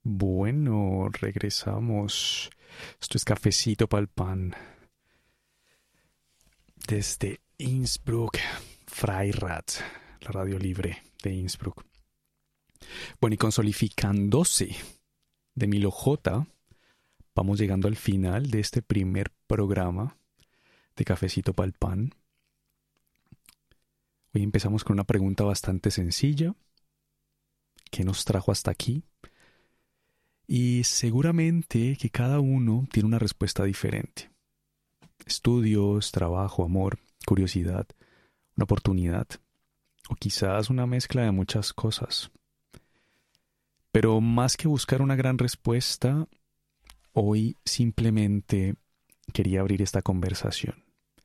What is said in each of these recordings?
Bueno, regresamos. Esto es Cafecito pa'l Pan. Desde Innsbruck, Freirad, la radio libre de Innsbruck. Bueno, y consolificándose de Milo J, vamos llegando al final de este primer programa de Cafecito pa'l Pan. Hoy empezamos con una pregunta bastante sencilla. ¿Qué nos trajo hasta aquí? Y seguramente que cada uno tiene una respuesta diferente. Estudios, trabajo, amor, curiosidad, una oportunidad, o quizás una mezcla de muchas cosas. Pero más que buscar una gran respuesta, hoy simplemente quería abrir esta conversación.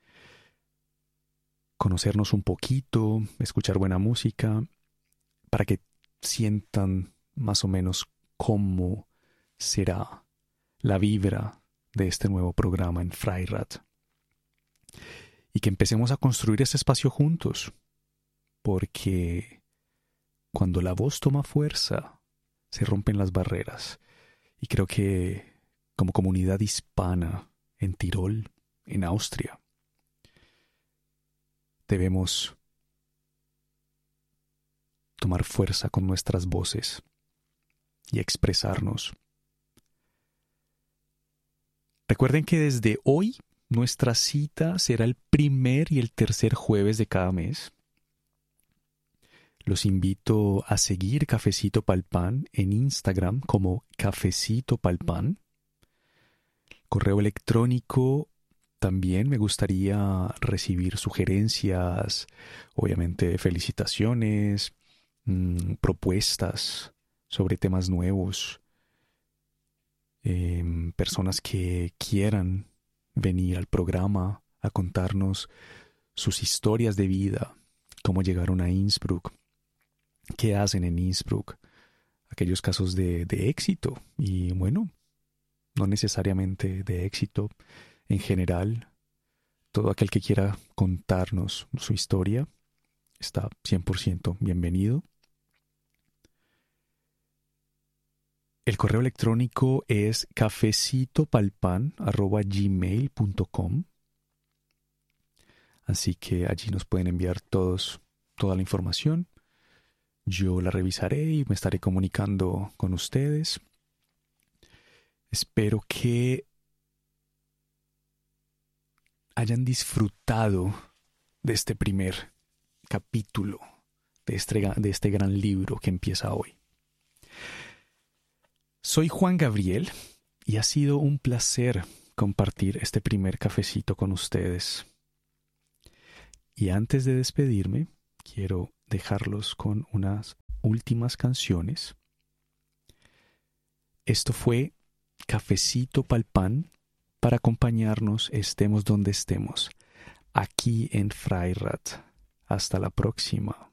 Conocernos un poquito, escuchar buena música, para que sientan más o menos cómo será la vibra de este nuevo programa en Freirad. Y que empecemos a construir ese espacio juntos, porque cuando la voz toma fuerza, se rompen las barreras. Y creo que como comunidad hispana en Tirol, en Austria, debemos tomar fuerza con nuestras voces y expresarnos. Recuerden que desde hoy nuestra cita será el primer y el tercer jueves de cada mes. Los invito a seguir Cafecito pa'l Pan en Instagram como Cafecito pa'l Pan. Correo electrónico también me gustaría recibir sugerencias, obviamente felicitaciones, propuestas sobre temas nuevos, personas que quieran venir al programa a contarnos sus historias de vida, cómo llegaron a Innsbruck, qué hacen en Innsbruck, aquellos casos de éxito y bueno, no necesariamente de éxito en general. Todo aquel que quiera contarnos su historia está 100% bienvenido. El correo electrónico es cafecitopalpan@gmail.com. Así que allí nos pueden enviar toda la información. Yo la revisaré y me estaré comunicando con ustedes. Espero que hayan disfrutado de este primer capítulo de este gran libro que empieza hoy. Soy Juan Gabriel y ha sido un placer compartir este primer cafecito con ustedes. Y antes de despedirme, quiero dejarlos con unas últimas canciones. Esto fue Cafecito pa'l Pan para acompañarnos estemos donde estemos, aquí en Freirad. Hasta la próxima.